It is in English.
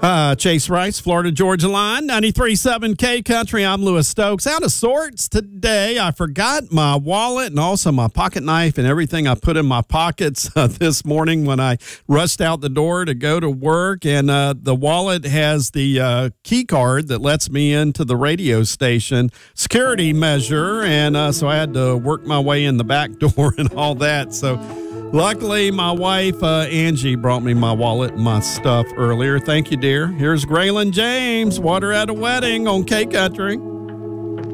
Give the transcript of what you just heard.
Chase Rice, Florida Georgia line, 93.7 K Country. I'm Lewis Stokes. Out of sorts today. I forgot my wallet and also my pocket knife and everything I put in my pockets this morning when I rushed out the door to go to work. And the wallet has the key card that lets me into the radio station security measure. And so I had to work my way in the back door and all that. So luckily, my wife, Angie, brought me my wallet and my stuff earlier. Thank you, dear. Here's Graylin James, Water at a Wedding on K Country.